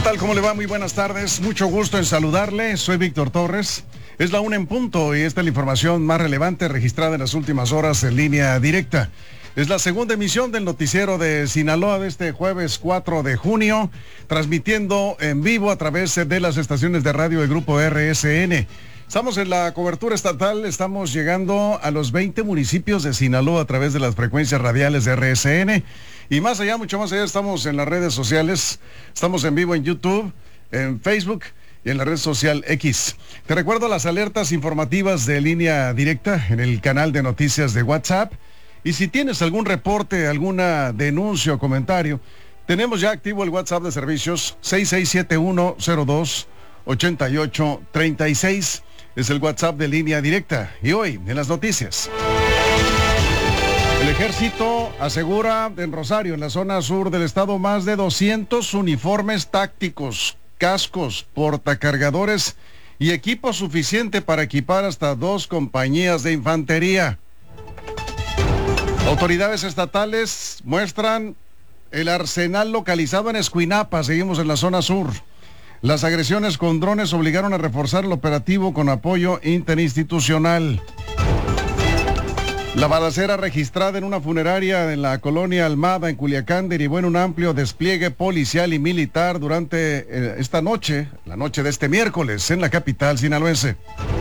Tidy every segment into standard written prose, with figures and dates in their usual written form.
tal? ¿Cómo le va? Muy buenas tardes. Mucho gusto en saludarle. Soy Víctor Torres. Es la 1 en punto y esta es la información más relevante registrada en las últimas horas en línea directa. Es la segunda emisión del noticiero de Sinaloa de este jueves 4 de junio, transmitiendo en vivo a través de las estaciones de radio del grupo RSN. Estamos en la cobertura estatal, estamos llegando a los 20 municipios de Sinaloa a través de las frecuencias radiales de RSN. Y más allá, mucho más allá, estamos en las redes sociales, estamos en vivo en YouTube, en Facebook y en la red social X. Te recuerdo las alertas informativas de línea directa en el canal de noticias de WhatsApp. Y si tienes algún reporte, alguna denuncia o comentario, tenemos ya activo el WhatsApp de servicios 6671028836. Es el WhatsApp de línea directa. Y hoy, en las noticias. El ejército asegura en Rosario, en la zona sur del estado, más de 200 uniformes tácticos, cascos, portacargadores y equipo suficiente para equipar hasta 2 compañías de infantería. Autoridades estatales muestran el arsenal localizado en Escuinapa. Seguimos en la zona sur. Las agresiones con drones obligaron a reforzar el operativo con apoyo interinstitucional. La balacera registrada en una funeraria en la colonia Almada, en Culiacán, derivó en un amplio despliegue policial y militar durante esta noche, la noche de este miércoles, en la capital sinaloense.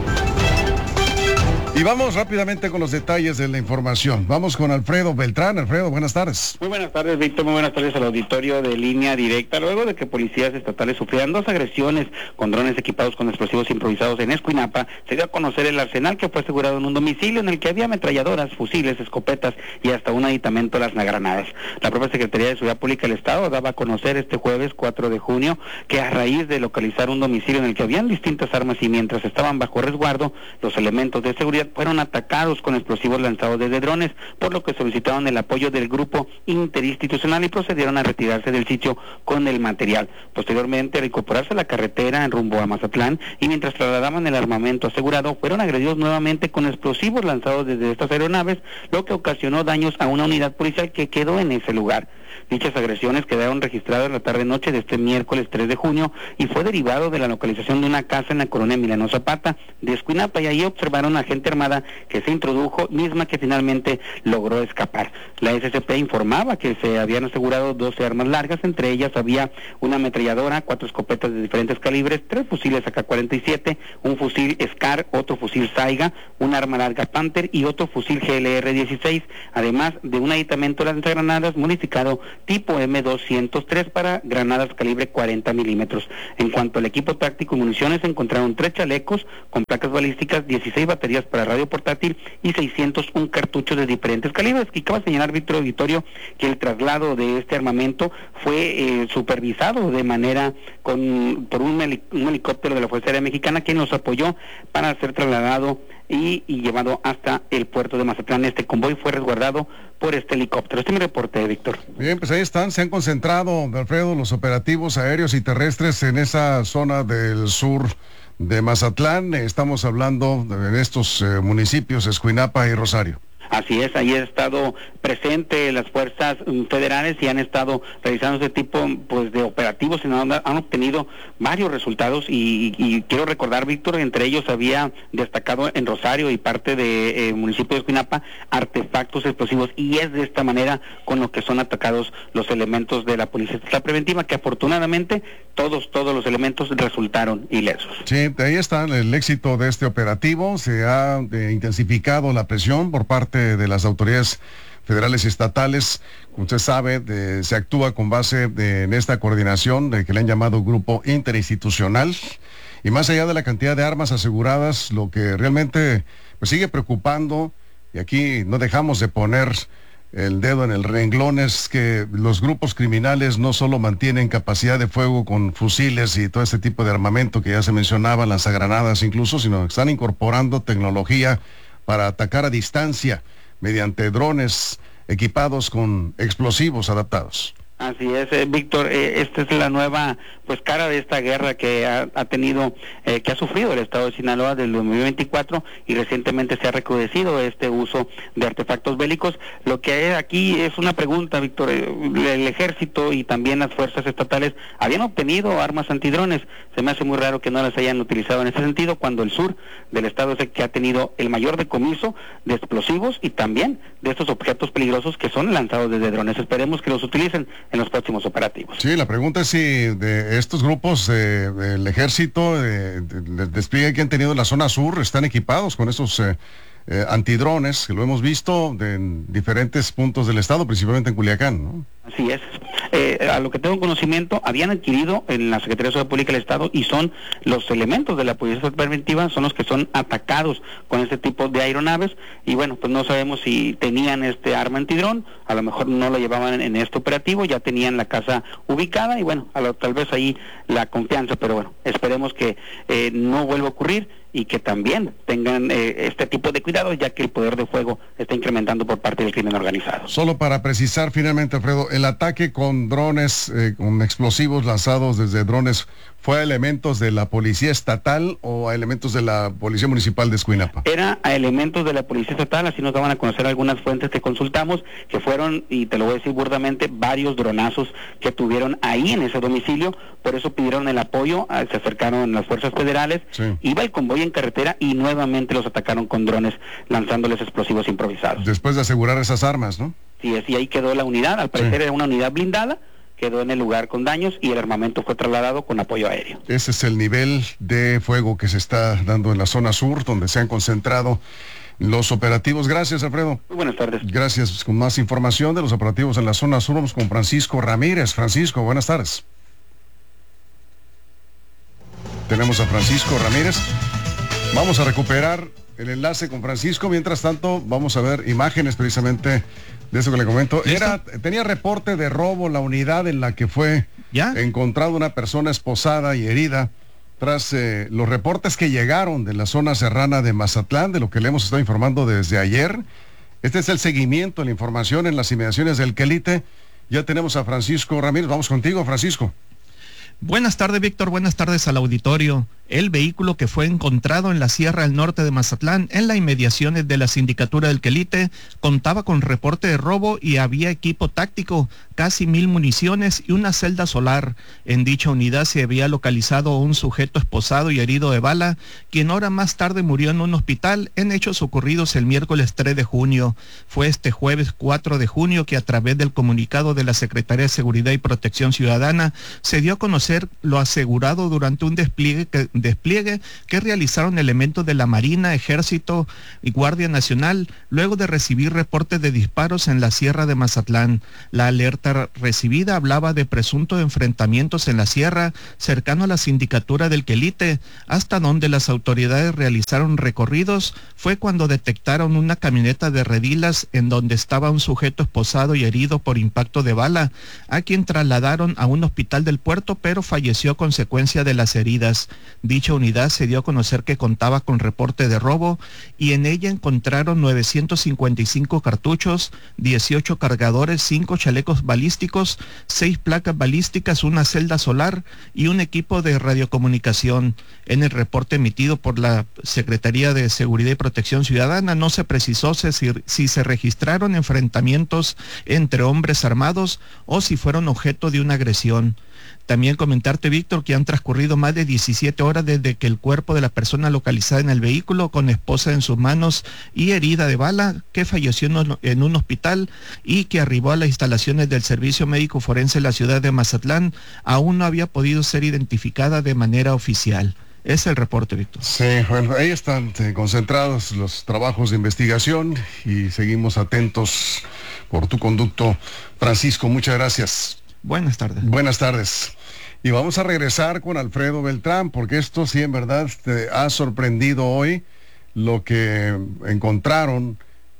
Y vamos rápidamente con los detalles de la información. Vamos con Alfredo Beltrán. Alfredo, buenas tardes. Muy buenas tardes, Víctor. Muy buenas tardes al auditorio de línea directa. Luego de que policías estatales sufrieran 2 agresiones con drones equipados con explosivos improvisados en Escuinapa, se dio a conocer el arsenal que fue asegurado en un domicilio en el que había ametralladoras, fusiles, escopetas y hasta un aditamento de las granadas. La propia Secretaría de Seguridad Pública del Estado daba a conocer este jueves 4 de junio que a raíz de localizar un domicilio en el que habían distintas armas y mientras estaban bajo resguardo, los elementos de seguridad fueron atacados con explosivos lanzados desde drones, por lo que solicitaron el apoyo del grupo interinstitucional y procedieron a retirarse del sitio con el material. Posteriormente, al incorporarse a la carretera en rumbo a Mazatlán y mientras trasladaban el armamento asegurado, fueron agredidos nuevamente con explosivos lanzados desde estas aeronaves, lo que ocasionó daños a una unidad policial que quedó en ese lugar. Dichas agresiones quedaron registradas la tarde-noche de este miércoles 3 de junio y fue derivado de la localización de una casa en la colonia Emiliano Zapata de Escuinapa, y ahí observaron a gente armada que se introdujo, misma que finalmente logró escapar. La SCP informaba que se habían asegurado 12 armas largas, entre ellas había una ametralladora, 4 escopetas de diferentes calibres, 3 fusiles AK-47, un fusil SCAR, otro fusil Saiga, un arma larga Panther y otro fusil GLR-16, además de un aditamento de lanzagranadas modificado tipo M203 para granadas calibre 40 milímetros. En cuanto al equipo táctico y municiones, se encontraron 3 chalecos con placas balísticas, 16 baterías para radio portátil y 601 cartuchos de diferentes calibres. Y cabe señalar, Víctor Auditorio, que el traslado de este armamento fue supervisado de manera por un helicóptero de la Fuerza Aérea Mexicana, quien los apoyó para ser trasladado y llevado hasta el puerto de Mazatlán. Este convoy fue resguardado por este helicóptero. Este es mi reporte, Víctor. Bien, pues ahí están, se han concentrado, Alfredo, los operativos aéreos y terrestres en esa zona del sur de Mazatlán. Estamos hablando de estos municipios, Escuinapa y Rosario. Así es, ahí han estado presentes las fuerzas federales y han estado realizando este tipo de operativos y han obtenido varios resultados y quiero recordar, Víctor, entre ellos había destacado en Rosario y parte de municipio de Escuinapa artefactos explosivos, y es de esta manera con lo que son atacados los elementos de la Policía Estatal Preventiva, que afortunadamente todos los elementos resultaron ilesos. Sí, ahí está el éxito de este operativo. Se ha intensificado la presión por parte de las autoridades federales y estatales. Como usted sabe, se actúa con base en esta coordinación que le han llamado Grupo Interinstitucional, y más allá de la cantidad de armas aseguradas, lo que realmente sigue preocupando, y aquí no dejamos de poner el dedo en el renglón, es que los grupos criminales no solo mantienen capacidad de fuego con fusiles y todo este tipo de armamento que ya se mencionaba, lanzagranadas incluso, sino que están incorporando tecnología para atacar a distancia mediante drones equipados con explosivos adaptados. Así es, Víctor, esta es la nueva pues cara de esta guerra que ha tenido, que ha sufrido el estado de Sinaloa del 2024 y recientemente se ha recrudecido este uso de artefactos bélicos. Lo que hay aquí es una pregunta, Víctor, el ejército y también las fuerzas estatales habían obtenido armas antidrones, se me hace muy raro que no las hayan utilizado en ese sentido cuando el sur del estado es el que ha tenido el mayor decomiso de explosivos y también de estos objetos peligrosos que son lanzados desde drones. Esperemos que los utilicen en los próximos operativos. Sí, la pregunta es si de estos grupos del ejército, del despliegue que han tenido en la zona sur, están equipados con estos antidrones, que lo hemos visto en diferentes puntos del estado, principalmente en Culiacán, ¿no? Así es. A lo que tengo conocimiento, habían adquirido en la Secretaría de Seguridad Pública del Estado y son los elementos de la Policía Preventiva, son los que son atacados con este tipo de aeronaves y bueno, pues no sabemos si tenían este arma antidrón, a lo mejor no lo llevaban en este operativo, ya tenían la casa ubicada y bueno, tal vez ahí la confianza, pero bueno, esperemos que no vuelva a ocurrir y que también tengan este tipo de cuidados, ya que el poder de fuego está incrementando por parte del crimen organizado. Solo para precisar finalmente, Alfredo, el ataque con drones, con explosivos lanzados desde drones, ¿fue a elementos de la Policía Estatal o a elementos de la Policía Municipal de Escuinapa? Era a elementos de la Policía Estatal, así nos daban a conocer algunas fuentes que consultamos, que fueron, y te lo voy a decir burdamente, varios dronazos que tuvieron ahí en ese domicilio, por eso pidieron el apoyo, se acercaron las fuerzas federales, sí. Iba el convoy en carretera y nuevamente los atacaron con drones lanzándoles explosivos improvisados. Después de asegurar esas armas, ¿no? Sí, y ahí quedó la unidad, al parecer era una unidad blindada, quedó en el lugar con daños y el armamento fue trasladado con apoyo aéreo. Ese es el nivel de fuego que se está dando en la zona sur, donde se han concentrado los operativos. Gracias, Alfredo. Muy buenas tardes. Gracias. Con más información de los operativos en la zona sur, vamos con Francisco Ramírez. Francisco, buenas tardes. Tenemos a Francisco Ramírez. Vamos a recuperar el enlace con Francisco. Mientras tanto, vamos a ver imágenes precisamente de eso que le comento. Tenía reporte de robo la unidad en la que fue encontrada una persona esposada y herida tras los reportes que llegaron de la zona serrana de Mazatlán, de lo que le hemos estado informando desde ayer. Este es el seguimiento de la información en las inmediaciones del Quelite. Ya tenemos a Francisco Ramírez. Vamos contigo, Francisco. Buenas tardes, Víctor. Buenas tardes al auditorio. El vehículo que fue encontrado en la Sierra del Norte de Mazatlán, en las inmediaciones de la Sindicatura del Quelite, contaba con reporte de robo y había equipo táctico, casi 1000 municiones y una celda solar. En dicha unidad se había localizado un sujeto esposado y herido de bala, quien horas más tarde murió en un hospital en hechos ocurridos el miércoles 3 de junio. Fue este jueves 4 de junio que a través del comunicado de la Secretaría de Seguridad y Protección Ciudadana se dio a conocer lo asegurado durante un despliegue que realizaron elementos de la Marina, Ejército y Guardia Nacional luego de recibir reportes de disparos en la Sierra de Mazatlán. La alerta recibida hablaba de presuntos enfrentamientos en la sierra cercano a la Sindicatura del Quelite, hasta donde las autoridades realizaron recorridos. Fue cuando detectaron una camioneta de redilas en donde estaba un sujeto esposado y herido por impacto de bala, a quien trasladaron a un hospital del puerto, pero falleció a consecuencia de las heridas. Dicha unidad se dio a conocer que contaba con reporte de robo y en ella encontraron 955 cartuchos, 18 cargadores, 5 chalecos balísticos, 6 placas balísticas, una celda solar y un equipo de radiocomunicación. En el reporte emitido por la Secretaría de Seguridad y Protección Ciudadana no se precisó si se registraron enfrentamientos entre hombres armados o si fueron objeto de una agresión. También comentarte, Víctor, que han transcurrido más de 17 horas desde que el cuerpo de la persona localizada en el vehículo con esposa en sus manos y herida de bala, que falleció en un hospital y que arribó a las instalaciones del Servicio Médico Forense de la ciudad de Mazatlán, aún no había podido ser identificada de manera oficial. Es el reporte, Víctor. Sí, bueno, ahí están concentrados los trabajos de investigación y seguimos atentos por tu conducto. Francisco, muchas gracias. Buenas tardes. Buenas tardes. Y vamos a regresar con Alfredo Beltrán, porque esto sí en verdad te ha sorprendido hoy lo que encontraron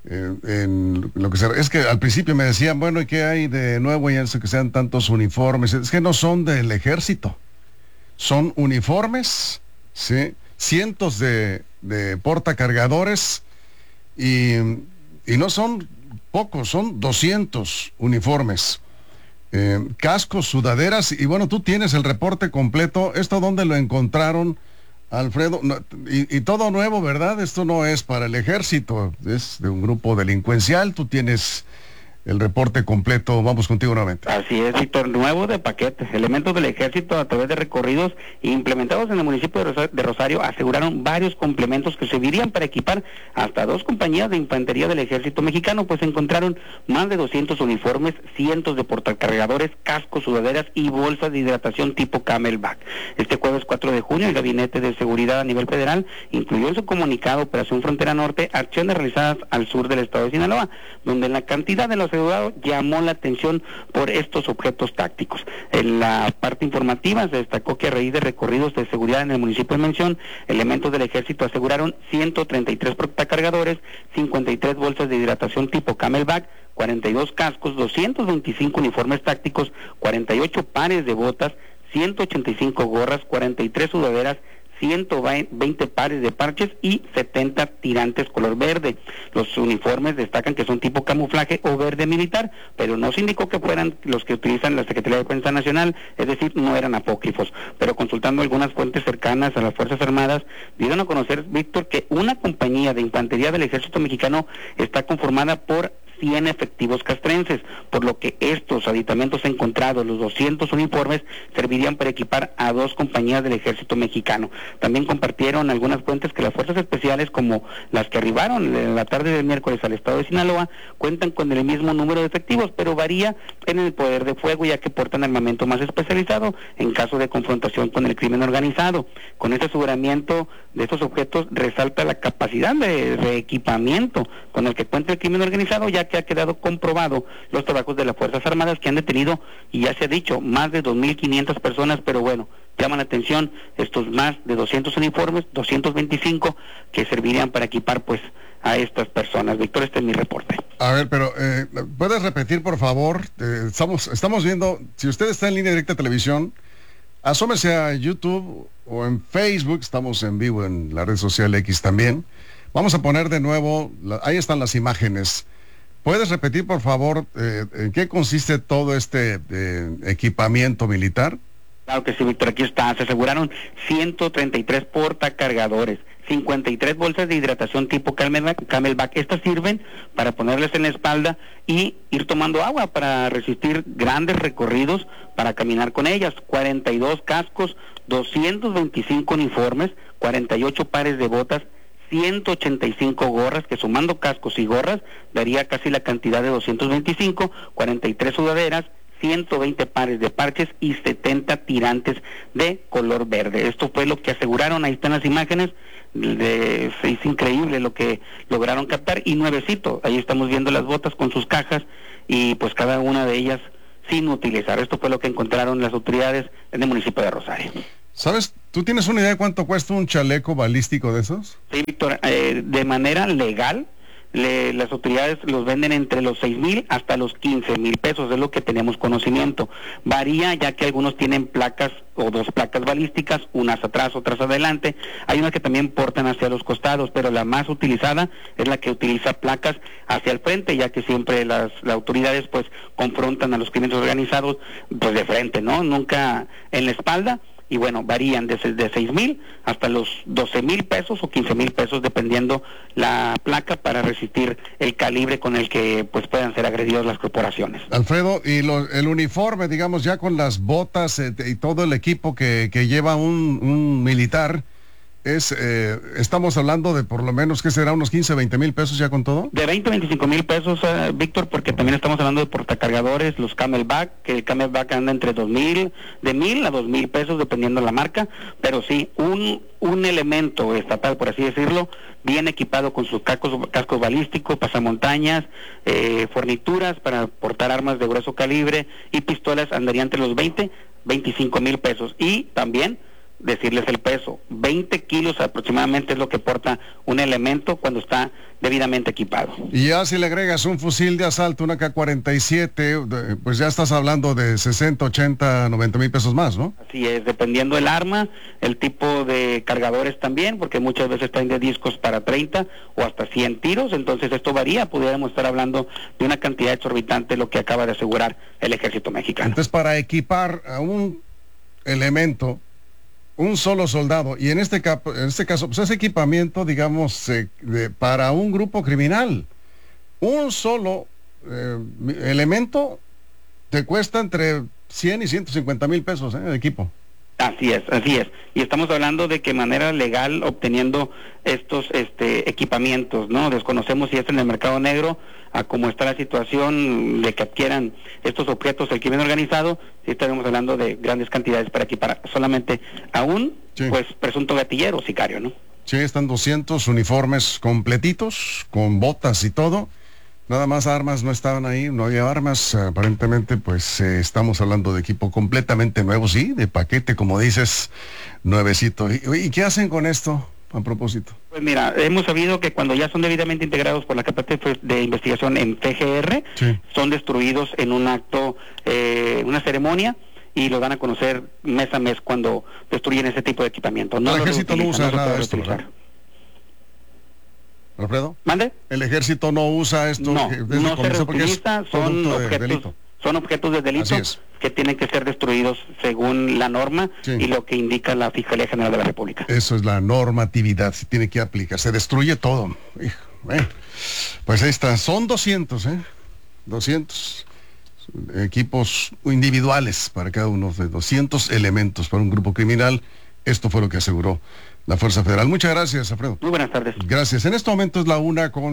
en lo que es que al principio me decían, bueno, ¿y qué hay de nuevo y eso que sean tantos uniformes? Es que no son del ejército, son uniformes, ¿sí? Cientos de portacargadores y no son pocos, son 200 uniformes. cascos, sudaderas, y bueno, tú tienes el reporte completo. ¿Esto dónde lo encontraron, Alfredo? No, y todo nuevo, ¿verdad? Esto no es para el ejército, es de un grupo delincuencial. Tú tienes el reporte completo. Vamos contigo nuevamente. Así es, Víctor, nuevo de paquete. Elementos del ejército a través de recorridos implementados en el municipio de Rosario aseguraron varios complementos que servirían para equipar hasta 2 compañías de infantería del ejército mexicano, pues encontraron más de 200 uniformes, cientos de portacargadores, cascos, sudaderas y bolsas de hidratación tipo Camelback. Este jueves 4 de junio el Gabinete de Seguridad a nivel federal incluyó en su comunicado Operación Frontera Norte acciones realizadas al sur del estado de Sinaloa, donde la cantidad de los asegurados llamó la atención por estos objetos tácticos. En la parte informativa se destacó que a raíz de recorridos de seguridad en el municipio de mención, elementos del ejército aseguraron 133 portacargadores, 53 bolsas de hidratación tipo Camelback, 42 cascos, 225 uniformes tácticos, 48 pares de botas, 185 gorras, 43 sudaderas, 120 pares de parches y 70 tirantes color verde. Los uniformes destacan que son tipo camuflaje o verde militar, pero no se indicó que fueran los que utilizan la Secretaría de Defensa Nacional, es decir, no eran apócrifos. Pero consultando algunas fuentes cercanas a las Fuerzas Armadas, dieron a conocer, Víctor, que una compañía de infantería del Ejército Mexicano está conformada por 100 efectivos castrenses, por lo que estos aditamentos encontrados, los 200 uniformes, servirían para equipar a 2 compañías del Ejército Mexicano. También compartieron algunas fuentes que las fuerzas especiales, como las que arribaron en la tarde del miércoles al estado de Sinaloa, cuentan con el mismo número de efectivos, pero varía en el poder de fuego, ya que portan armamento más especializado en caso de confrontación con el crimen organizado. Con este aseguramiento de estos objetos resalta la capacidad de reequipamiento con el que cuenta el crimen organizado, ya que ha quedado comprobado los trabajos de las Fuerzas Armadas, que han detenido, y ya se ha dicho, más de 2.500 personas, pero bueno, llaman la atención estos más de 200 uniformes, 225, que servirían para equipar pues a estas personas. Víctor, este es mi reporte. A ver, pero ¿puedes repetir, por favor? Estamos viendo, si usted está en línea directa de televisión, asómese a YouTube o en Facebook, estamos en vivo en la red social X también. Vamos a poner de nuevo, ahí están las imágenes. ¿Puedes repetir, por favor, en qué consiste todo este equipamiento militar? Claro que sí, Víctor, aquí está. Se aseguraron 133 portacargadores, 53 bolsas de hidratación tipo Camelback. Estas sirven para ponerles en la espalda y ir tomando agua para resistir grandes recorridos, para caminar con ellas. 42 cascos, 225 uniformes, 48 pares de botas, 185 gorras, que sumando cascos y gorras daría casi la cantidad de 225, 43 sudaderas, 120 pares de parches y 70 tirantes de color verde. Esto fue lo que aseguraron, ahí están las imágenes, es increíble lo que lograron captar, y nuevecito, ahí estamos viendo las botas con sus cajas y pues cada una de ellas sin utilizar. Esto fue lo que encontraron las autoridades en el municipio de Rosario. ¿Sabes? ¿Tú tienes una idea de cuánto cuesta un chaleco balístico de esos? Sí, Víctor, de manera legal, las autoridades los venden entre los 6,000 hasta los 15,000 pesos, es lo que tenemos conocimiento. Varía, ya que algunos tienen placas o 2 placas balísticas, unas atrás, otras adelante. Hay unas que también portan hacia los costados, pero la más utilizada es la que utiliza placas hacia el frente, ya que siempre las autoridades pues confrontan a los crímenes organizados pues de frente, ¿no? Nunca en la espalda. Y bueno, varían desde 6,000 hasta los 12,000 pesos o 15,000 pesos, dependiendo la placa, para resistir el calibre con el que pues puedan ser agredidos las corporaciones. Alfredo, y el uniforme, digamos, ya con las botas y todo el equipo que lleva un militar, estamos hablando de por lo menos, ¿qué será? ¿Unos 15, 20 mil pesos ya con todo? De 20 a 25 mil pesos, Víctor, porque también estamos hablando de portacargadores, los Camelback, que el Camelback anda entre de 1,000 a 2,000 pesos, dependiendo la marca, pero sí, un elemento estatal, por así decirlo, bien equipado con sus cascos balísticos, pasamontañas, fornituras para portar armas de grueso calibre y pistolas, andaría entre los 20, 25 mil pesos. Y también decirles el peso. 20 kilos aproximadamente es lo que porta un elemento cuando está debidamente equipado. Y ya si le agregas un fusil de asalto, una K-47, pues ya estás hablando de 60, 80, 90 mil pesos más, ¿no? Así es, dependiendo el arma, el tipo de cargadores también, porque muchas veces traen de discos para 30 o hasta 100 tiros, entonces esto varía, pudiéramos estar hablando de una cantidad exorbitante, lo que acaba de asegurar el ejército mexicano. Entonces, para equipar a un elemento, un solo soldado, y en este caso, pues es equipamiento, digamos, para un grupo criminal. Un solo elemento te cuesta entre 100 y 150 mil pesos, el equipo. Así es. Y estamos hablando de que manera legal obteniendo estos equipamientos, ¿no? Desconocemos si es en el mercado negro, a cómo está la situación de que adquieran estos objetos el crimen organizado. Sí estaremos hablando de grandes cantidades para equipar solamente a un, pues, presunto gatillero o sicario, ¿no? Sí, están 200 uniformes completitos, con botas y todo. Nada más armas no estaban ahí, no había armas, aparentemente pues estamos hablando de equipo completamente nuevo, sí, de paquete, como dices, nuevecito. ¿Y qué hacen con esto, a propósito? Pues mira, hemos sabido que cuando ya son debidamente integrados por la carpeta de investigación en FGR, son destruidos en un acto, una ceremonia, y lo dan a conocer mes a mes cuando destruyen ese tipo de equipamiento. No, el ejército no usa nada de esto, ¿verdad? ¿Alfredo? ¿Mande? El ejército no usa esto. No se reutiliza, son objetos de delito que tienen que ser destruidos según la norma y lo que indica la Fiscalía General de la República. Eso es la normatividad, se tiene que aplicar, se destruye todo. Pues ahí está, son 200 equipos individuales para cada uno, de 200 elementos para un grupo criminal. Esto fue lo que aseguró la Fuerza Federal. Muchas gracias, Alfredo. Muy buenas tardes. Gracias. En este momento es la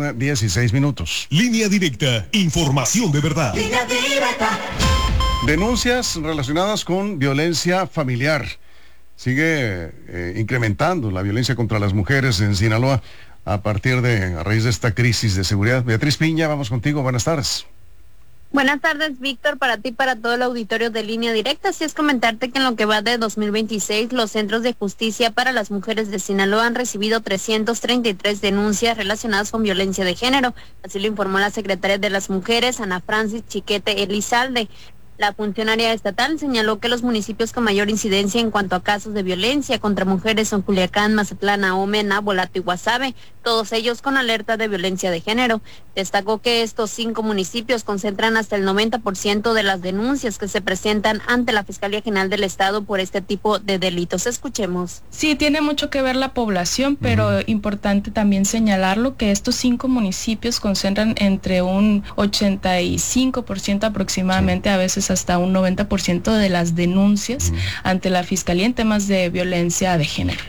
1:16. Línea Directa, información de verdad. Línea Directa. Denuncias relacionadas con violencia familiar. Sigue incrementando la violencia contra las mujeres en Sinaloa a raíz de esta crisis de seguridad. Beatriz Piña, vamos contigo. Buenas tardes. Buenas tardes, Víctor, para ti, para todo el auditorio de Línea Directa. Así es, comentarte que en lo que va de 2026, los centros de justicia para las mujeres de Sinaloa han recibido 333 denuncias relacionadas con violencia de género. Así lo informó la secretaria de las Mujeres, Ana Francis Chiquete Elizalde. La funcionaria estatal señaló que los municipios con mayor incidencia en cuanto a casos de violencia contra mujeres son Culiacán, Mazatlán, Ahome, Nabolato y Guasave, todos ellos con alerta de violencia de género. Destacó que estos 5 municipios concentran hasta el 90% de las denuncias que se presentan ante la Fiscalía General del Estado por este tipo de delitos. Escuchemos. Sí, tiene mucho que ver la población, pero importante también señalarlo que estos 5 municipios concentran entre un 85% aproximadamente, a veces hasta un 90% de las denuncias ante la Fiscalía en temas de violencia de género.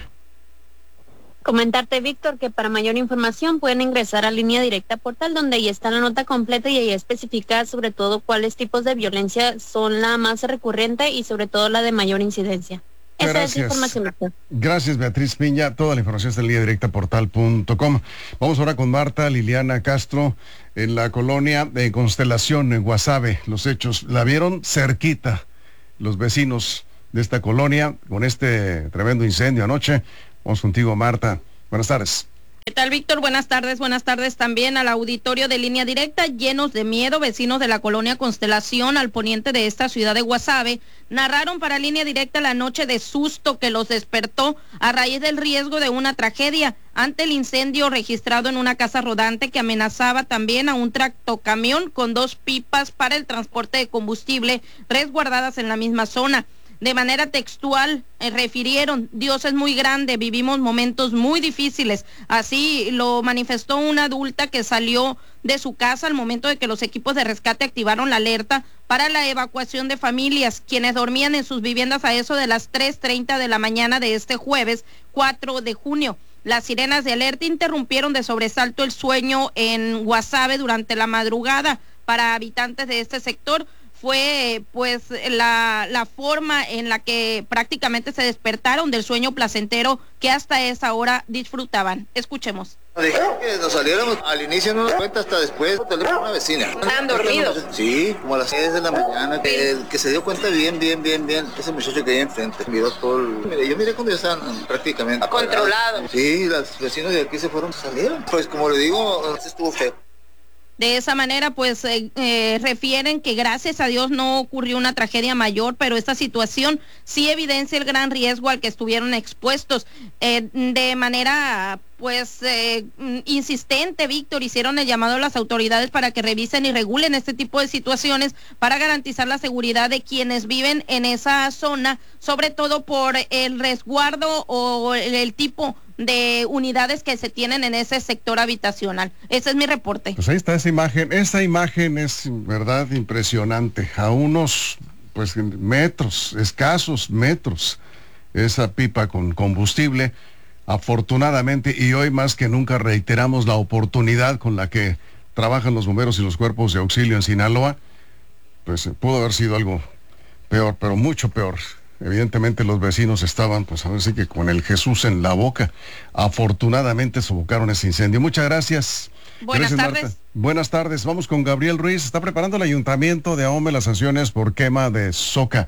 Comentarte, Víctor, que para mayor información pueden ingresar a Línea Directa Portal, donde ahí está la nota completa y ahí especifica sobre todo cuáles tipos de violencia son la más recurrente y sobre todo la de mayor incidencia. Esa es la información, Víctor. Gracias, Beatriz Piña. Toda la información está en lineadirectaportal.com. Vamos ahora con Marta Liliana Castro en la colonia de Constelación, en Guasave. Los hechos la vieron cerquita los vecinos de esta colonia con este tremendo incendio anoche. Vamos contigo, Marta. Buenas tardes. ¿Qué tal, Víctor? Buenas tardes también al auditorio de Línea Directa. Llenos de miedo, vecinos de la colonia Constelación, al poniente de esta ciudad de Guasave, narraron para Línea Directa la noche de susto que los despertó a raíz del riesgo de una tragedia ante el incendio registrado en una casa rodante que amenazaba también a un tractocamión con 2 pipas para el transporte de combustible resguardadas en la misma zona. De manera textual, refirieron: Dios es muy grande, vivimos momentos muy difíciles. Así lo manifestó una adulta que salió de su casa al momento de que los equipos de rescate activaron la alerta para la evacuación de familias, quienes dormían en sus viviendas a eso de las 3:30 de la mañana de este jueves 4 de junio. Las sirenas de alerta interrumpieron de sobresalto el sueño en Guasave durante la madrugada. Para habitantes de este sector, fue pues la forma en la que prácticamente se despertaron del sueño placentero que hasta esa hora disfrutaban. Escuchemos. Dijeron que nos saliéramos, al inicio no nos cuenta, hasta después, teléfono a una vecina. ¿Estaban dormidos? Sí, como a las 6 de la mañana, que se dio cuenta bien, ese muchacho que hay enfrente, miró todo yo miré cuando ya estaban prácticamente controlados. Sí, los vecinos de aquí salieron. Pues como le digo, estuvo feo. De esa manera, pues refieren que gracias a Dios no ocurrió una tragedia mayor, pero esta situación sí evidencia el gran riesgo al que estuvieron expuestos. De manera, pues, insistente, Víctor, hicieron el llamado a las autoridades para que revisen y regulen este tipo de situaciones para garantizar la seguridad de quienes viven en esa zona, sobre todo por el resguardo o el tipo de unidades que se tienen en ese sector habitacional. Ese es mi reporte. Pues ahí está esa imagen es verdad impresionante, a unos pues metros, escasos metros, esa pipa con combustible. Afortunadamente, y hoy más que nunca reiteramos la oportunidad con la que trabajan los bomberos y los cuerpos de auxilio en Sinaloa, pues pudo haber sido algo peor, pero mucho peor. Evidentemente los vecinos estaban, pues a ver si que con el Jesús en la boca. Afortunadamente sofocaron ese incendio. Muchas gracias. Buenas tardes. Marta. Buenas tardes. Vamos con Gabriel Ruiz. Está preparando el Ayuntamiento de Ahome las sanciones por quema de soca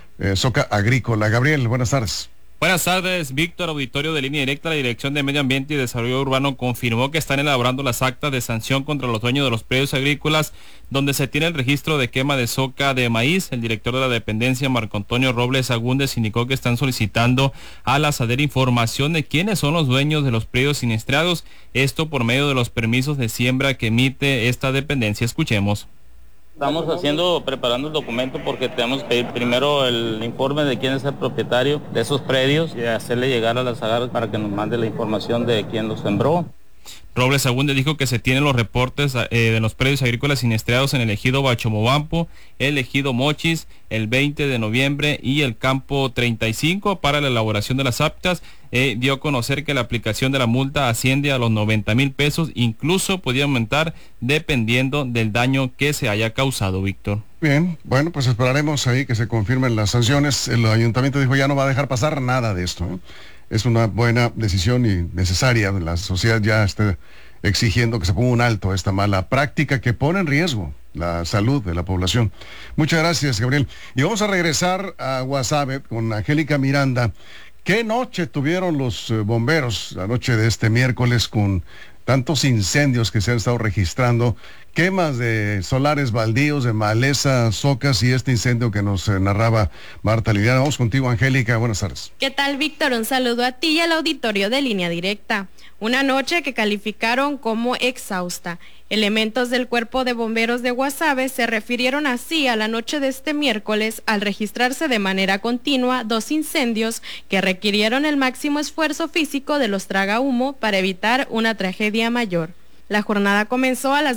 agrícola. Gabriel, buenas tardes. Buenas tardes, Víctor. Auditorio de Línea Directa. La Dirección de Medio Ambiente y Desarrollo Urbano confirmó que están elaborando las actas de sanción contra los dueños de los predios agrícolas donde se tiene el registro de quema de soca de maíz. El director de la dependencia, Marco Antonio Robles Agúndez, indicó que están solicitando a la SADER información de quiénes son los dueños de los predios siniestrados, esto por medio de los permisos de siembra que emite esta dependencia. Escuchemos. Estamos preparando el documento porque tenemos que pedir primero el informe de quién es el propietario de esos predios y hacerle llegar a la SADER para que nos mande la información de quién los sembró. Robles Agúndez dijo que se tienen los reportes de los predios agrícolas siniestrados en el ejido Bachomobampo, el ejido Mochis, el 20 de noviembre y el campo 35 para la elaboración de las actas. Dio a conocer que la aplicación de la multa asciende a los 90,000 pesos, incluso podía aumentar dependiendo del daño que se haya causado, Víctor. Bien, bueno, pues esperaremos ahí que se confirmen las sanciones. El ayuntamiento dijo ya no va a dejar pasar nada de esto, ¿eh? Es una buena decisión y necesaria. La sociedad ya está exigiendo que se ponga un alto a esta mala práctica que pone en riesgo la salud de la población. Muchas gracias, Gabriel. Y vamos a regresar a Guasave con Angélica Miranda. ¿Qué noche tuvieron los bomberos la noche de este miércoles con tantos incendios que se han estado registrando? Quemas de solares baldíos, de maleza, socas y este incendio que nos narraba Marta Liliana. Vamos contigo, Angélica. Buenas tardes. ¿Qué tal, Víctor? Un saludo a ti y al auditorio de Línea Directa. Una noche que calificaron como exhausta. Elementos del Cuerpo de Bomberos de Guasave se refirieron así a la noche de este miércoles al registrarse de manera continua 2 incendios que requirieron el máximo esfuerzo físico de los tragahumo para evitar una tragedia mayor. La jornada comenzó a las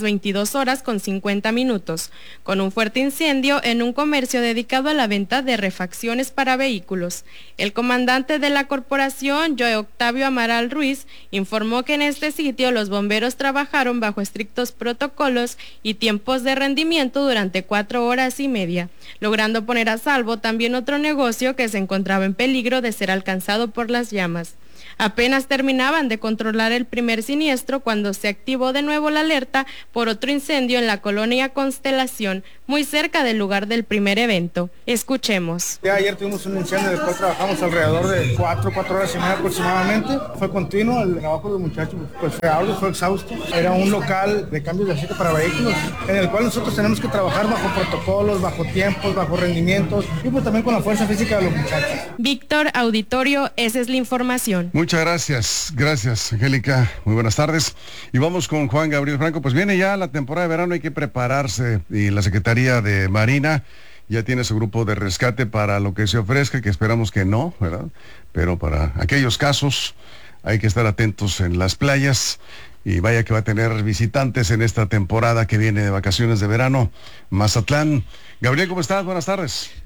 22:50 con un fuerte incendio en un comercio dedicado a la venta de refacciones para vehículos. El comandante de la corporación, Joe Octavio Amaral Ruiz, informó que en este sitio los bomberos trabajaron bajo estrictos protocolos y tiempos de rendimiento durante 4 horas y media, logrando poner a salvo también otro negocio que se encontraba en peligro de ser alcanzado por las llamas. Apenas terminaban de controlar el primer siniestro cuando se activó de nuevo la alerta por otro incendio en la colonia Constelación, muy cerca del lugar del primer evento. Escuchemos. Ayer tuvimos un incendio, después trabajamos alrededor de 4 horas y media aproximadamente. Fue continuo, el trabajo de los muchachos pues fue arduo, fue exhausto. Era un local de cambios de aceite para vehículos, en el cual nosotros tenemos que trabajar bajo protocolos, bajo tiempos, bajo rendimientos y pues también con la fuerza física de los muchachos. Víctor, auditorio, esa es la información. Muchas gracias, Angélica. Muy buenas tardes. Y vamos con Juan Gabriel Franco. Pues viene ya la temporada de verano, hay que prepararse y la Secretaría de Marina ya tiene su grupo de rescate para lo que se ofrezca, que esperamos que no, ¿verdad? Pero para aquellos casos hay que estar atentos en las playas. Y vaya que va a tener visitantes en esta temporada que viene de vacaciones de verano. Mazatlán. Gabriel, ¿cómo estás? Buenas tardes.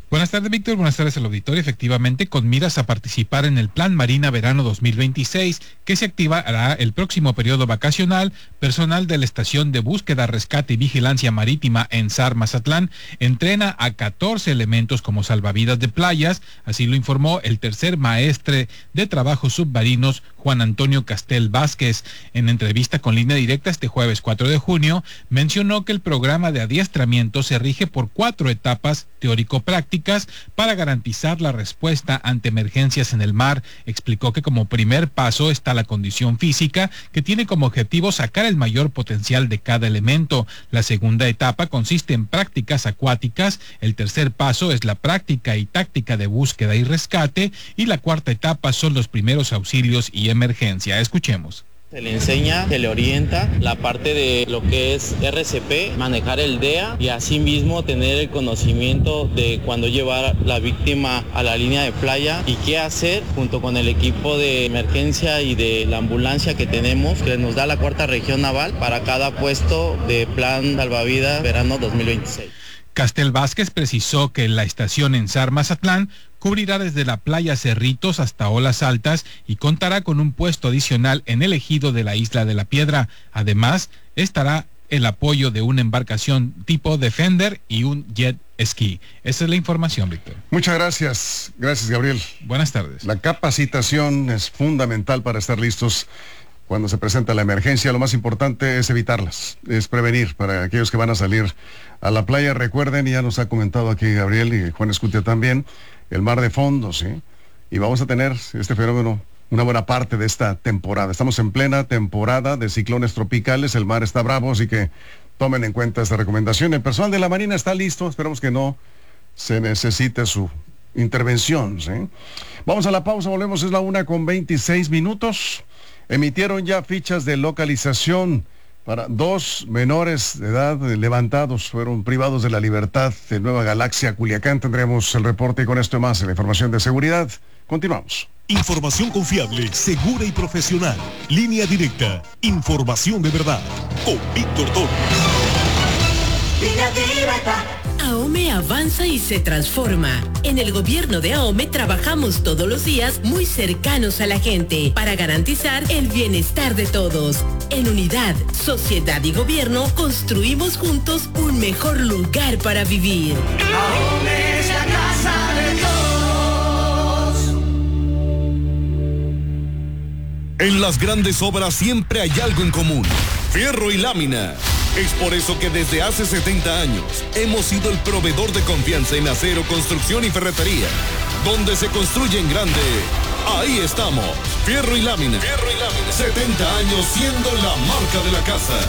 Buenas tardes, Víctor. Buenas tardes al auditorio. Efectivamente, con miras a participar en el Plan Marina Verano 2026, que se activará el próximo periodo vacacional, personal de la Estación de Búsqueda, Rescate y Vigilancia Marítima en SAR Mazatlán entrena a 14 elementos como salvavidas de playas. Así lo informó el tercer maestre de trabajos submarinos, Juan Antonio Castel Vázquez. En entrevista con Línea Directa este jueves 4 de junio, mencionó que el programa de adiestramiento se rige por 4 etapas teórico-prácticas para garantizar la respuesta ante emergencias en el mar. Explicó que como primer paso está la condición física, que tiene como objetivo sacar el mayor potencial de cada elemento. La segunda etapa consiste en prácticas acuáticas, el tercer paso es la práctica y táctica de búsqueda y rescate, y la cuarta etapa son los primeros auxilios y emergencia. Escuchemos. Se le enseña, se le orienta la parte de lo que es RCP, manejar el DEA y asimismo tener el conocimiento de cuándo llevar la víctima a la línea de playa y qué hacer junto con el equipo de emergencia y de la ambulancia que tenemos, que nos da la cuarta región naval para cada puesto de Plan Salvavidas Verano 2026. Castel Vázquez precisó que la estación en SAR Mazatlán cubrirá desde la playa Cerritos hasta Olas Altas y contará con un puesto adicional en el ejido de la Isla de la Piedra. Además, estará el apoyo de una embarcación tipo Defender y un jet ski. Esa es la información, Víctor. Muchas gracias. Gracias, Gabriel. Buenas tardes. La capacitación es fundamental para estar listos cuando se presenta la emergencia. Lo más importante es evitarlas, es prevenir para aquellos que van a salir a la playa. Recuerden, y ya nos ha comentado aquí Gabriel y Juan Escutia también, el mar de fondo, ¿sí? Y vamos a tener este fenómeno una buena parte de esta temporada. Estamos en plena temporada de ciclones tropicales, el mar está bravo, así que tomen en cuenta esta recomendación. El personal de la Marina está listo, esperamos que no se necesite su intervención, ¿sí? Vamos a la pausa, volvemos, es la 1:26. Emitieron ya fichas de localización para 2 menores de edad levantados, fueron privados de la libertad de Nueva Galaxia, Culiacán. Tendremos el reporte y con esto más en la información de seguridad. Continuamos. Información confiable, segura y profesional. Línea Directa. Información de verdad. Con Víctor Torres. Línea Directa. AOME avanza y se transforma. En el gobierno de AOME trabajamos todos los días muy cercanos a la gente para garantizar el bienestar de todos. En unidad, sociedad y gobierno construimos juntos un mejor lugar para vivir. AOME es la casa de todos. En las grandes obras siempre hay algo en común: fierro y lámina. Es por eso que desde hace 70 años hemos sido el proveedor de confianza en acero, construcción y ferretería. Donde se construye en grande, ahí estamos. Fierro y lámina. Fierro y lámina. 70 años siendo la marca de la casa.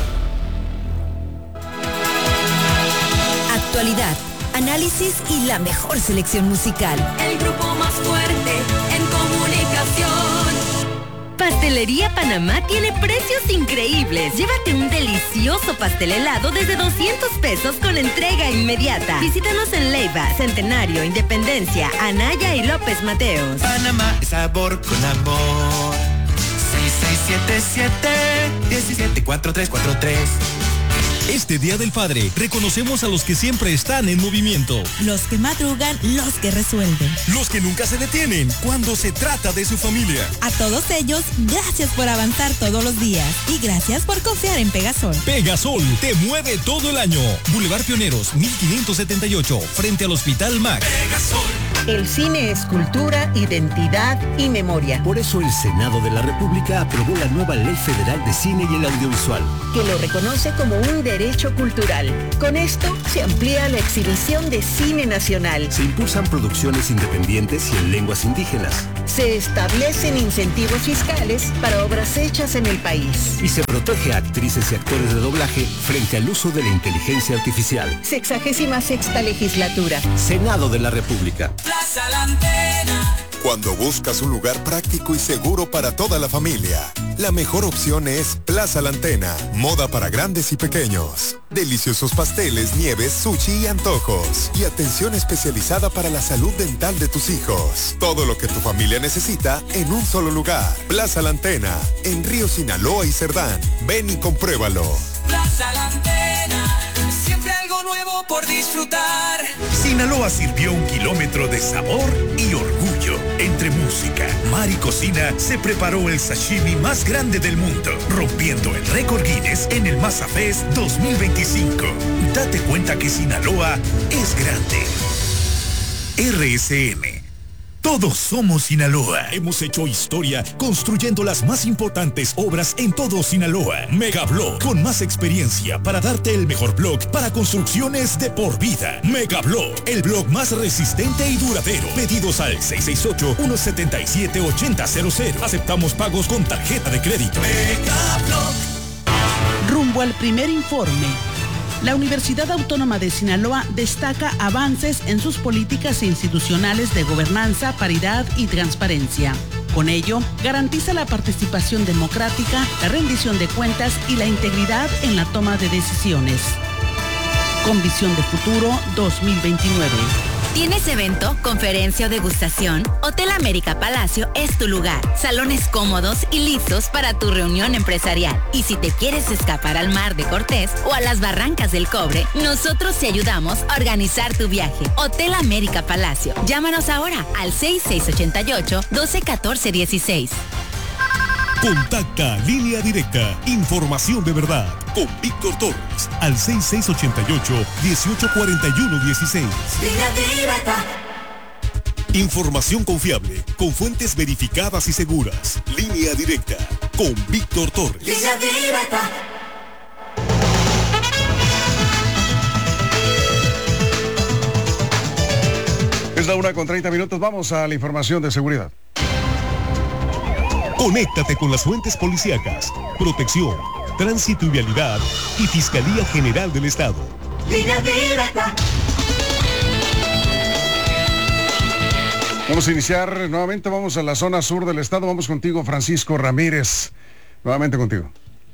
Actualidad, análisis y la mejor selección musical. El grupo más fuerte en comunicación. Pastelería Panamá tiene precios increíbles. Llévate un delicioso pastel helado desde 200 pesos con entrega inmediata. Visítanos en Leiva, Centenario, Independencia, Anaya y López Mateos. Panamá es sabor con amor. 6677-174343. Este Día del Padre, reconocemos a los que siempre están en movimiento. Los que madrugan, los que resuelven. Los que nunca se detienen cuando se trata de su familia. A todos ellos, gracias por avanzar todos los días. Y gracias por confiar en Pegasol. Pegasol, te mueve todo el año. Boulevard Pioneros, 1578, frente al Hospital Max. Pegasol. El cine es cultura, identidad y memoria. Por eso el Senado de la República aprobó la nueva Ley Federal de Cine y el Audiovisual, que lo reconoce como un derecho cultural. Con esto se amplía la exhibición de cine nacional. Se impulsan producciones independientes y en lenguas indígenas. Se establecen incentivos fiscales para obras hechas en el país. Y se protege a actrices y actores de doblaje frente al uso de la inteligencia artificial. 66ª legislatura. Senado de la República. Plaza La Antena. Cuando buscas un lugar práctico y seguro para toda la familia, la mejor opción es Plaza La Antena. Moda para grandes y pequeños. Deliciosos pasteles, nieves, sushi y antojos. Y atención especializada para la salud dental de tus hijos. Todo lo que tu familia necesita en un solo lugar. Plaza La Antena, en Río Sinaloa y Cerdán. Ven y compruébalo. Plaza La Antena. siempre algo nuevo por disfrutar. Sinaloa sirvió 1 kilómetro de sabor y orgullo. Entre música, mar y cocina se preparó el sashimi más grande del mundo, rompiendo el récord Guinness en el Masa Fest 2025. Date cuenta que Sinaloa es grande. RSM. Todos somos Sinaloa. Hemos hecho historia construyendo las más importantes obras en todo Sinaloa. Megablog, con más experiencia para darte el mejor blog para construcciones de por vida. Megablog, el blog más resistente y duradero. Pedidos al 668-177-8000. Aceptamos pagos con tarjeta de crédito. Megablog. Rumbo al primer informe. La Universidad Autónoma de Sinaloa destaca avances en sus políticas institucionales de gobernanza, paridad y transparencia. Con ello, garantiza la participación democrática, la rendición de cuentas y la integridad en la toma de decisiones. Con visión de futuro 2029. ¿Tienes evento, conferencia o degustación? Hotel América Palacio es tu lugar. Salones cómodos y listos para tu reunión empresarial. Y si te quieres escapar al Mar de Cortés o a las Barrancas del Cobre, nosotros te ayudamos a organizar tu viaje. Hotel América Palacio. Llámanos ahora al 6688-121416. Contacta Línea Directa, información de verdad, con Víctor Torres, al 6688-184116. Línea Directa. Información confiable, con fuentes verificadas y seguras. Línea Directa, con Víctor Torres. Línea Directa. Es la 1:30. Vamos a la información de seguridad. Conéctate con las fuentes policíacas, protección, tránsito y vialidad y Fiscalía General del Estado. Línea Directa. Vamos a iniciar nuevamente, vamos a la zona sur del estado. Vamos contigo, Francisco Ramírez. Nuevamente contigo.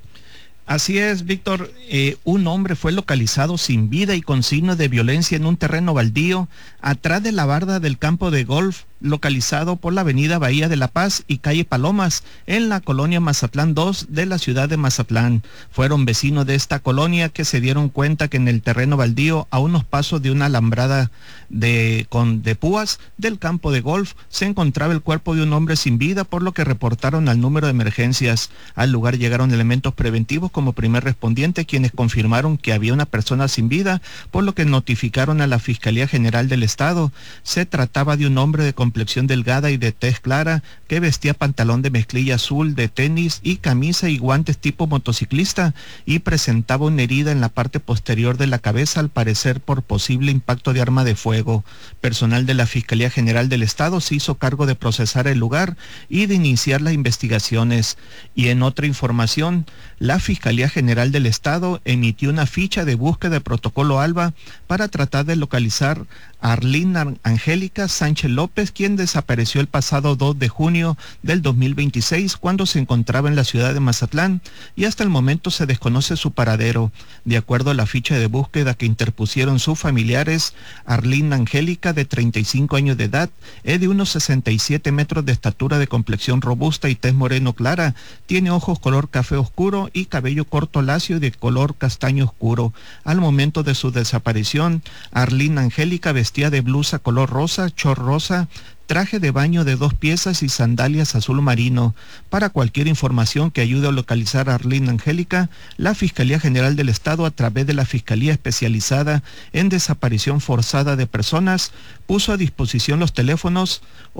Así es, Víctor. Un hombre fue localizado sin vida y con signos de violencia en un terreno baldío atrás de la barda del campo de golf, localizado por la avenida Bahía de la Paz y calle Palomas, en la colonia Mazatlán 2 de la ciudad de Mazatlán. Fueron vecinos de esta colonia que se dieron cuenta que en el terreno baldío, a unos pasos de una alambrada de púas del campo de golf, se encontraba el cuerpo de un hombre sin vida, por lo que reportaron al número de emergencias. Al lugar llegaron elementos preventivos como primer respondiente, quienes confirmaron que había una persona sin vida, por lo que notificaron a la Fiscalía General del Estado. Se trataba de un hombre de complexión delgada y de tez clara, que vestía pantalón de mezclilla azul de tenis y camisa y guantes tipo motociclista, y presentaba una herida en la parte posterior de la cabeza, al parecer por posible impacto de arma de fuego. Personal de la Fiscalía General del Estado se hizo cargo de procesar el lugar y de iniciar las investigaciones. Y en otra información, la Fiscalía General del Estado emitió una ficha de búsqueda de protocolo ALBA para tratar de localizar a Arlene Angélica Sánchez López, quien desapareció el pasado 2 de junio del 2026 cuando se encontraba en la ciudad de Mazatlán, y hasta el momento se desconoce su paradero. De acuerdo a la ficha de búsqueda que interpusieron sus familiares, Arlene Angélica, de 35 años de edad, es de unos 67 metros de estatura, de complexión robusta y tez moreno clara, tiene ojos color café oscuro y cabello corto lacio y de color castaño oscuro. Al momento de su desaparición, Arlene Angélica vestía de blusa color rosa, short rosa, traje de baño de 2 piezas y sandalias azul marino. Para cualquier información que ayude a localizar a Arlene Angélica, la Fiscalía General del Estado, a través de la Fiscalía Especializada en Desaparición Forzada de Personas, puso a disposición los teléfonos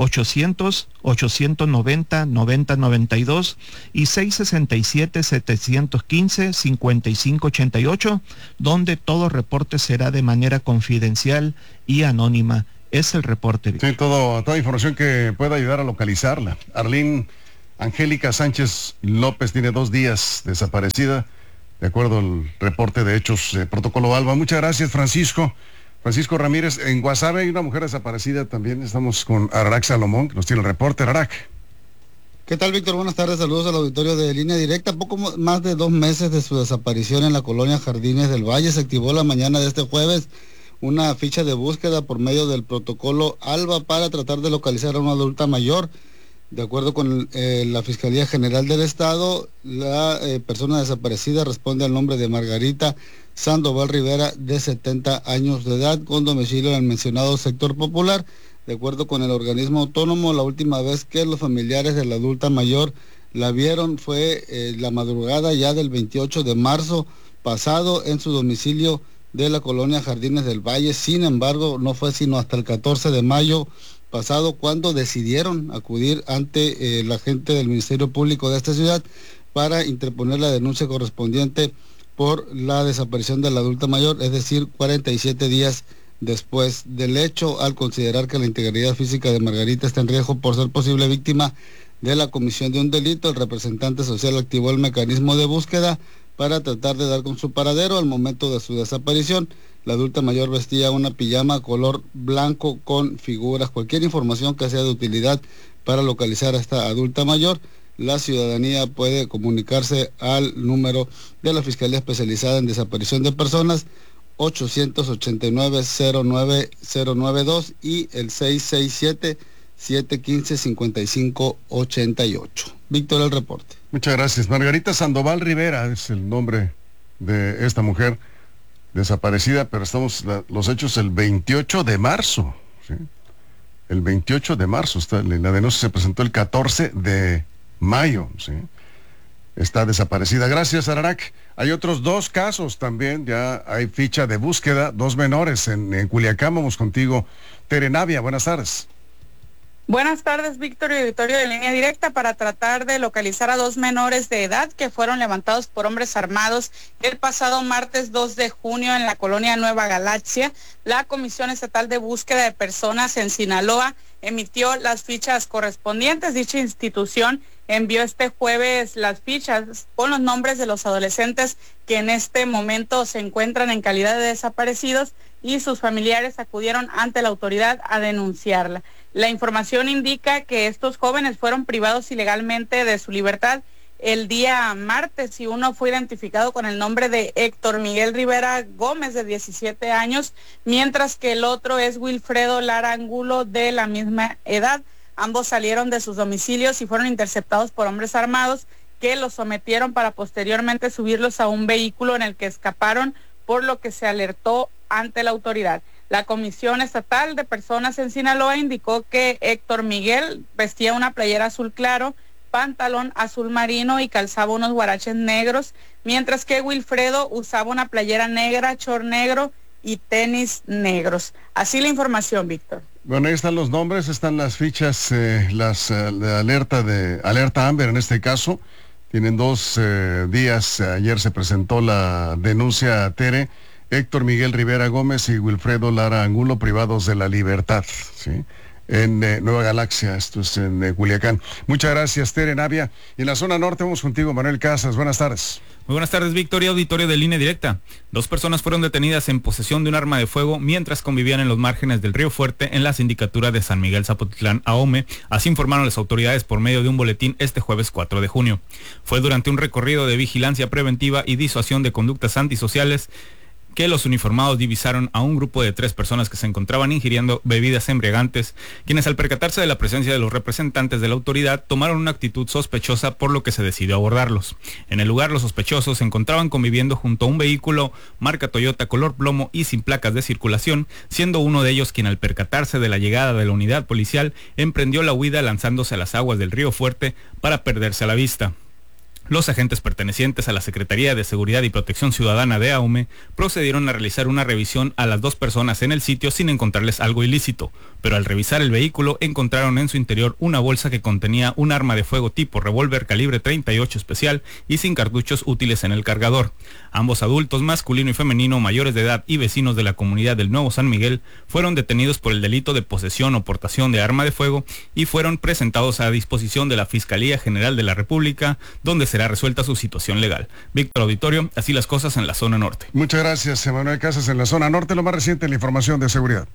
800-890-9092 y 667-715-5588, donde todo reporte será de manera confidencial y anónima. Es el reporte. Sí, toda información que pueda ayudar a localizarla. Arlene Angélica Sánchez López tiene 2 días desaparecida, de acuerdo al reporte de hechos de protocolo ALBA. Muchas gracias, Francisco. Francisco Ramírez. En Guasave hay una mujer desaparecida también. Estamos con Ararak Salomón, que nos tiene el reporte. Ararak. ¿Qué tal, Víctor? Buenas tardes, saludos al auditorio de Línea Directa. Poco más de 2 meses de su desaparición en la colonia Jardines del Valle, se activó la mañana de este jueves una ficha de búsqueda por medio del protocolo ALBA para tratar de localizar a una adulta mayor. De acuerdo con la Fiscalía General del Estado, la persona desaparecida responde al nombre de Margarita Sandoval Rivera, de 70 años de edad, con domicilio en el mencionado sector popular. De acuerdo con el organismo autónomo, la última vez que los familiares de la adulta mayor la vieron fue la madrugada ya del 28 de marzo pasado en su domicilio de la colonia Jardines del Valle. Sin embargo, no fue sino hasta el 14 de mayo pasado cuando decidieron acudir ante la gente del Ministerio Público de esta ciudad para interponer la denuncia correspondiente por la desaparición de la adulta mayor, es decir, 47 días después del hecho, al considerar que la integridad física de Margarita está en riesgo por ser posible víctima de la comisión de un delito. El representante social activó el mecanismo de búsqueda para tratar de dar con su paradero. Al momento de su desaparición, la adulta mayor vestía una pijama color blanco con figuras. Cualquier información que sea de utilidad para localizar a esta adulta mayor, la ciudadanía puede comunicarse al número de la Fiscalía Especializada en Desaparición de Personas, 889-09-092 y el 667-715-5588. Víctor, el reporte. Muchas gracias. Margarita Sandoval Rivera es el nombre de esta mujer desaparecida, pero estamos los hechos el 28 de marzo. ¿Sí? El 28 de marzo, la denuncia se presentó el 14 de mayo. ¿Sí? Está desaparecida. Gracias, Ararac. Hay otros 2 casos también, ya hay ficha de búsqueda, 2 menores en Culiacán. Vamos contigo, Tere Navia, buenas tardes. Buenas tardes, Víctor y auditorio de Línea Directa. Para tratar de localizar a 2 menores de edad que fueron levantados por hombres armados el pasado martes 2 de junio en la colonia Nueva Galaxia, la Comisión Estatal de Búsqueda de Personas en Sinaloa emitió las fichas correspondientes. Dicha institución envió este jueves las fichas con los nombres de los adolescentes que en este momento se encuentran en calidad de desaparecidos y sus familiares acudieron ante la autoridad a denunciarla. La información indica que estos jóvenes fueron privados ilegalmente de su libertad el día martes y uno fue identificado con el nombre de Héctor Miguel Rivera Gómez, de 17 años, mientras que el otro es Wilfredo Lara Angulo, de la misma edad. Ambos salieron de sus domicilios y fueron interceptados por hombres armados que los sometieron para posteriormente subirlos a un vehículo en el que escaparon, por lo que se alertó ante la autoridad. La Comisión Estatal de Personas en Sinaloa indicó que Héctor Miguel vestía una playera azul claro, pantalón azul marino y calzaba unos guaraches negros, mientras que Wilfredo usaba una playera negra, short negro y tenis negros. Así la información, Víctor. Bueno, ahí están los nombres, están las fichas, de alerta Amber en este caso. Tienen 2 días, ayer se presentó la denuncia a Tere, Héctor Miguel Rivera Gómez y Wilfredo Lara Angulo, privados de la libertad, ¿sí? En Nueva Galaxia, esto es en Culiacán. Muchas gracias, Tere Navia. Y en la zona norte vamos contigo, Manuel Casas. Buenas tardes. Muy buenas tardes, Víctor y auditorio de Línea Directa. 2 personas fueron detenidas en posesión de un arma de fuego mientras convivían en los márgenes del Río Fuerte en la sindicatura de San Miguel Zapotitlán, Ahome. Así informaron las autoridades por medio de un boletín este jueves 4 de junio. Fue durante un recorrido de vigilancia preventiva y disuasión de conductas antisociales que los uniformados divisaron a un grupo de 3 personas que se encontraban ingiriendo bebidas embriagantes, quienes al percatarse de la presencia de los representantes de la autoridad tomaron una actitud sospechosa, por lo que se decidió abordarlos. En el lugar, los sospechosos se encontraban conviviendo junto a un vehículo marca Toyota color plomo y sin placas de circulación, siendo uno de ellos quien al percatarse de la llegada de la unidad policial emprendió la huida lanzándose a las aguas del Río Fuerte para perderse a la vista. Los agentes pertenecientes a la Secretaría de Seguridad y Protección Ciudadana de Ahome procedieron a realizar una revisión a las 2 personas en el sitio sin encontrarles algo ilícito, pero al revisar el vehículo encontraron en su interior una bolsa que contenía un arma de fuego tipo revólver calibre 38 especial y sin cartuchos útiles en el cargador. Ambos adultos, masculino y femenino, mayores de edad y vecinos de la comunidad del Nuevo San Miguel, fueron detenidos por el delito de posesión o portación de arma de fuego y fueron presentados a disposición de la Fiscalía General de la República, donde será resuelta su situación legal. Víctor, auditorio, así las cosas en la zona norte. Muchas gracias, Emanuel Casas. En la zona norte, lo más reciente en la información de seguridad.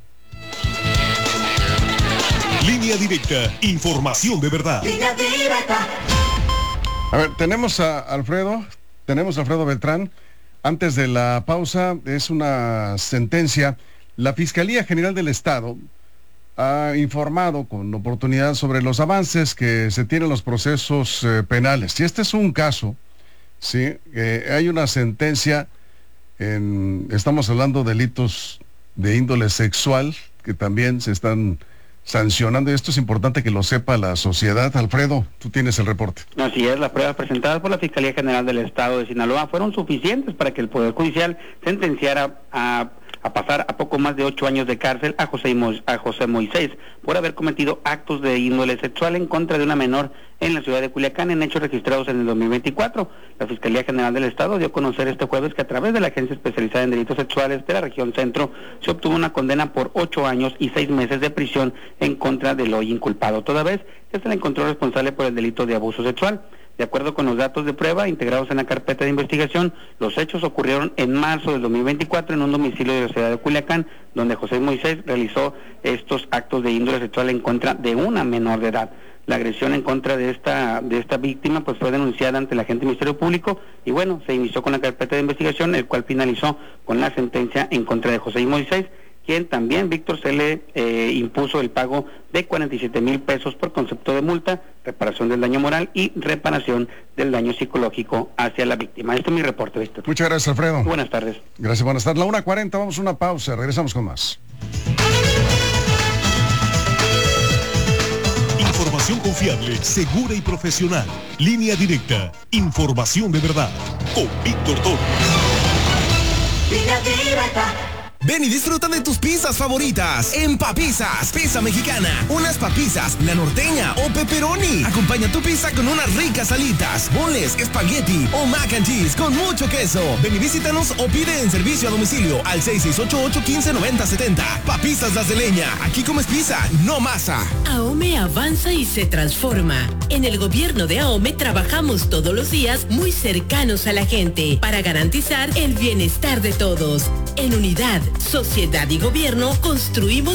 Línea Directa, información de verdad. Línea Directa. A ver, tenemos a Alfredo Beltrán. Antes de la pausa, es una sentencia. La Fiscalía General del Estado ha informado con oportunidad sobre los avances que se tienen en los procesos penales. Y este es un caso, ¿sí? Hay una sentencia estamos hablando de delitos de índole sexual que también se están sancionando, y esto es importante que lo sepa la sociedad. Alfredo, tú tienes el reporte. Así es, las pruebas presentadas por la Fiscalía General del Estado de Sinaloa fueron suficientes para que el Poder Judicial sentenciara a pasar a poco más de 8 años de cárcel a José Moisés por haber cometido actos de índole sexual en contra de una menor en la ciudad de Culiacán en hechos registrados en el 2024. La Fiscalía General del Estado dio a conocer este jueves que a través de la Agencia Especializada en Delitos Sexuales de la región centro se obtuvo una condena por 8 años y 6 meses de prisión en contra del hoy inculpado, toda vez que se le encontró responsable por el delito de abuso sexual. De acuerdo con los datos de prueba integrados en la carpeta de investigación, los hechos ocurrieron en marzo del 2024 en un domicilio de la ciudad de Culiacán, donde José Moisés realizó estos actos de índole sexual en contra de una menor de edad. La agresión en contra de esta víctima pues fue denunciada ante el agente Ministerio Público y bueno, se inició con la carpeta de investigación, el cual finalizó con la sentencia en contra de José Moisés, quien también, Víctor, se le impuso el pago de 47,000 pesos por concepto de multa, reparación del daño moral y reparación del daño psicológico hacia la víctima. Este es mi reporte, Víctor. Muchas gracias, Alfredo. Buenas tardes. Gracias, buenas tardes. La 1:40, vamos a una pausa, regresamos con más. Información confiable, segura y profesional. Línea Directa. Información de verdad. Con Víctor Torres. Línea Directa. Ven y disfruta de tus pizzas favoritas en Papizzas, pizza mexicana, unas papizzas, la norteña o pepperoni. Acompaña tu pizza con unas ricas alitas, boneless, espagueti o mac and cheese con mucho queso. Ven y visítanos o pide en servicio a domicilio al 6688-159070. Papizzas Las de Leña, aquí comes pizza, no masa. AOME avanza y se transforma. En el gobierno de AOME trabajamos todos los días muy cercanos a la gente para garantizar el bienestar de todos. En unidad, sociedad y gobierno construimos